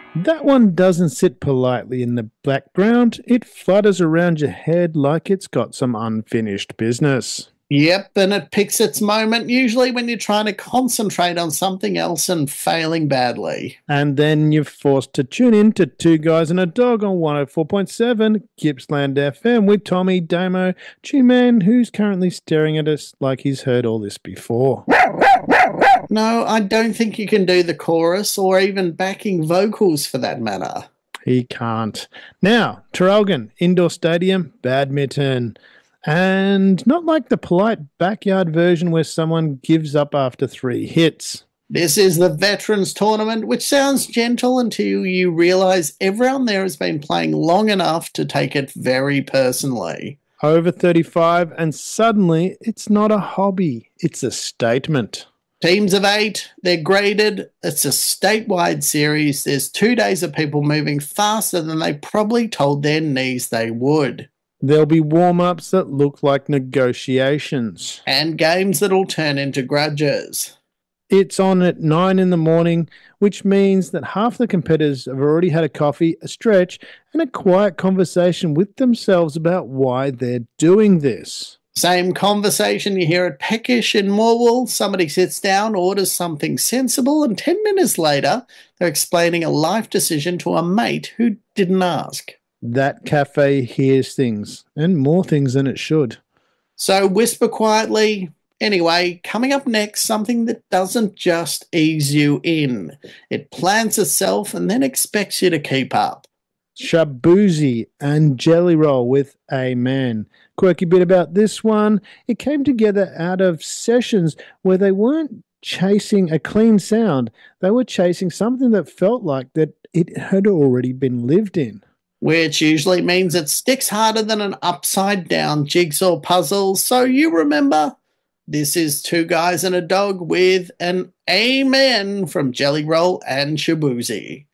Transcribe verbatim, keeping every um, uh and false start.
That one doesn't sit politely in the background. It flutters around your head like it's got some unfinished business. Yep, and it picks its moment usually when you're trying to concentrate on something else and failing badly. And then you're forced to tune in to Two Guys and a Dog on one oh four point seven Gippsland F M with Tommy Damo, G-Man, who's currently staring at us like he's heard all this before. No, I don't think you can do the chorus or even backing vocals for that matter. He can't. Now, Traralgon, Indoor Stadium, badminton. And not like the polite backyard version where someone gives up after three hits. This is the Veterans Tournament, which sounds gentle until you realise everyone there has been playing long enough to take it very personally. Over thirty-five, and suddenly it's not a hobby, it's a statement. Teams of eight, they're graded. It's a statewide series. There's two days of people moving faster than they probably told their knees they would. There'll be warm-ups that look like negotiations. And games that'll turn into grudges. It's on at nine in the morning, which means that half the competitors have already had a coffee, a stretch, and a quiet conversation with themselves about why they're doing this. Same conversation you hear at Peckish in Morwell. Somebody sits down, orders something sensible, and ten minutes later, they're explaining a life decision to a mate who didn't ask. That cafe hears things, and more things than it should. So whisper quietly. Anyway, coming up next, something that doesn't just ease you in. It plants itself and then expects you to keep up. Shaboozey and Jelly Roll with Amen. Quirky bit about this one, it came together out of sessions where they weren't chasing a clean sound. They were chasing something that felt like that it had already been lived in. Which usually means it sticks harder than an upside-down jigsaw puzzle. So you remember, this is Two Guys and a Dog with an Amen from Jelly Roll and Shaboozey.